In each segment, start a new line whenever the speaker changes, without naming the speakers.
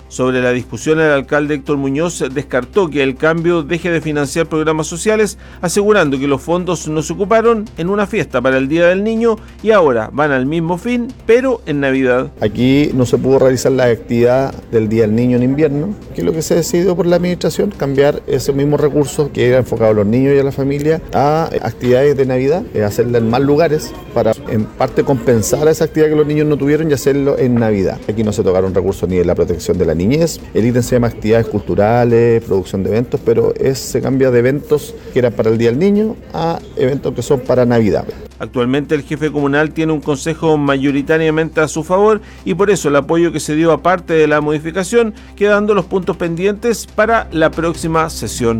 Sobre la discusión, el alcalde Héctor Muñoz descartó que el cambio deje de financiar programas sociales, asegurando que los fondos no se ocuparon en una fiesta para el Día del Niño y ahora van al mismo fin, pero en Navidad.
Aquí no se pudo realizar la actividad del Día del Niño en invierno, que es lo que se decidió por la administración, cambiar esos mismos recursos que era enfocado a los niños y a la familia a actividades de Navidad, hacerla en más lugares para en parte compensar a esa actividad que los niños no tuvieron y hacerlo en Navidad. Aquí no se tocaron recursos ni de la protección de la niñez. El ítem se llama actividades culturales, producción de eventos, pero se cambia de eventos que eran para el Día del Niño a eventos que son para Navidad.
Actualmente el jefe comunal tiene un consejo mayoritariamente a su favor y por eso el apoyo que se dio aparte de la modificación, quedando los puntos pendientes para la próxima sesión.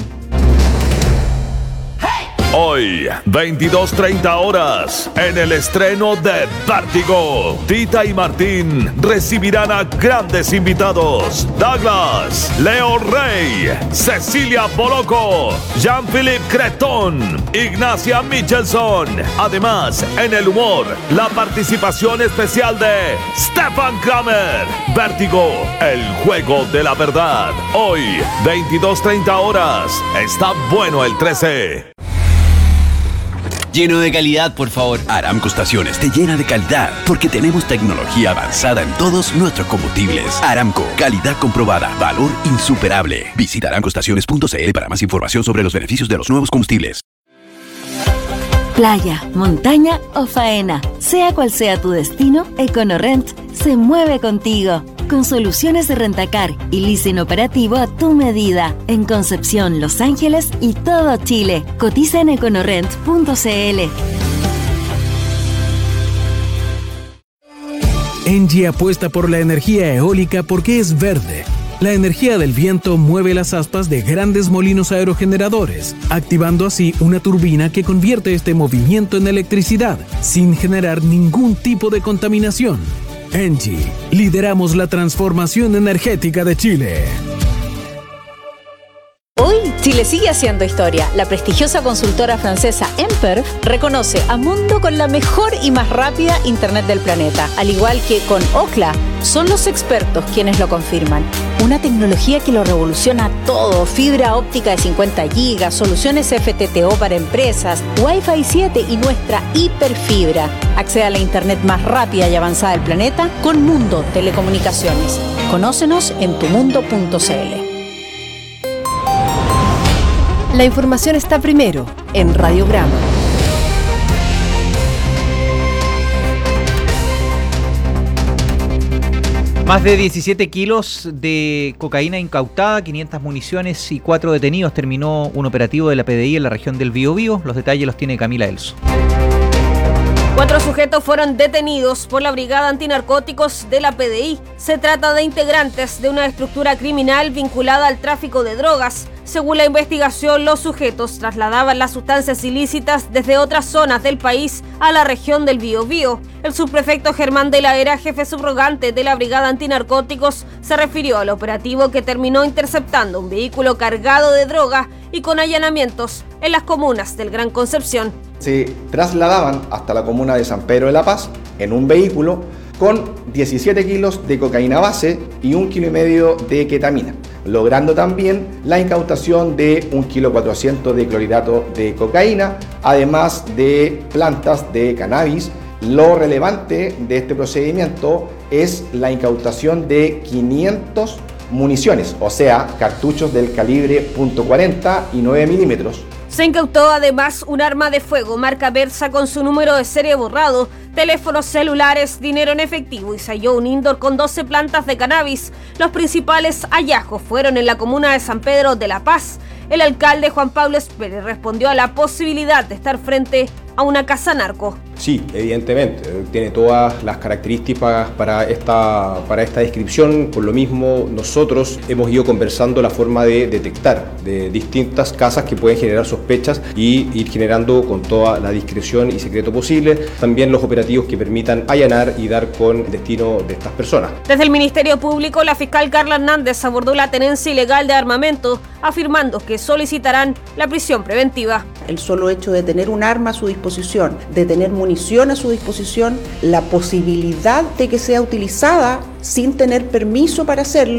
Hoy, 22:30 horas, en el estreno de Vértigo, Tita y Martín recibirán a grandes invitados: Douglas, Leo Rey, Cecilia Boloco, Jean-Philippe Creton, Ignacia Michelson. Además, en el humor, la participación especial de Stefan Kramer. Vértigo, el juego de la verdad. Hoy, 22:30 horas. Está bueno el 13.
Lleno de calidad, por favor. Aramco Estaciones te llena de calidad porque tenemos tecnología avanzada en todos nuestros combustibles. Aramco, calidad comprobada, valor insuperable. Visita aramcoestaciones.cl para más información sobre los beneficios de los nuevos combustibles.
Playa, montaña o faena, sea cual sea tu destino, EconoRent se mueve contigo. Con soluciones de rentacar y leasing operativo a tu medida. En Concepción, Los Ángeles y todo Chile. Cotiza en econorent.cl.
Engie apuesta por la energía eólica porque es verde. La energía del viento mueve las aspas de grandes molinos aerogeneradores, activando así una turbina que convierte este movimiento en electricidad, sin generar ningún tipo de contaminación. Engie, lideramos la transformación energética de Chile.
Hoy, Chile sigue haciendo historia. La prestigiosa consultora francesa Emper reconoce a Mundo con la mejor y más rápida internet del planeta. Al igual que con Ookla, son los expertos quienes lo confirman. Una tecnología que lo revoluciona todo. Fibra óptica de 50 gigas, soluciones FTTO para empresas, Wi-Fi 7 y nuestra hiperfibra. Accede a la internet más rápida y avanzada del planeta con Mundo Telecomunicaciones. Conócenos en tumundo.cl.
La información está primero en Radiograma.
Más de 17 kilos de cocaína incautada, 500 municiones y 4 detenidos. Terminó un operativo de la PDI en la región del Biobío. Los detalles los tiene Camila Elso.
4 sujetos fueron detenidos por la Brigada Antinarcóticos de la PDI. Se trata de integrantes de una estructura criminal vinculada al tráfico de drogas. Según la investigación, los sujetos trasladaban las sustancias ilícitas desde otras zonas del país a la región del Biobío. El subprefecto Germán de la Hera, jefe subrogante de la Brigada Antinarcóticos, se refirió al operativo que terminó interceptando un vehículo cargado de droga y con allanamientos en las comunas del Gran Concepción.
Se trasladaban hasta la comuna de San Pedro de la Paz en un vehículo con 17 kilos de cocaína base y 1,5 kilos de ketamina, logrando también la incautación de 1,4 kg de clorhidrato de cocaína, además de plantas de cannabis. Lo relevante de este procedimiento es la incautación de 500 municiones, o sea, cartuchos del calibre .40 y 9 milímetros.
Se incautó además un arma de fuego marca Versa con su número de serie borrado, teléfonos celulares, dinero en efectivo y se halló un indoor con 12 plantas de cannabis. Los principales hallazgos fueron en la comuna de San Pedro de la Paz. El alcalde Juan Pablo Espere respondió a la posibilidad de estar frente a una casa narco.
Sí, evidentemente, tiene todas las características para esta descripción. Por lo mismo, nosotros hemos ido conversando la forma de detectar de distintas casas que pueden generar sospechas y ir generando con toda la discreción y secreto posible también los operativos que permitan allanar y dar con el destino de estas personas.
Desde el Ministerio Público, la fiscal Carla Hernández abordó la tenencia ilegal de armamento, afirmando que solicitarán la prisión preventiva.
El solo hecho de tener un arma a su disposición, de tener munición a su disposición, la posibilidad de que sea utilizada sin tener permiso para hacerlo,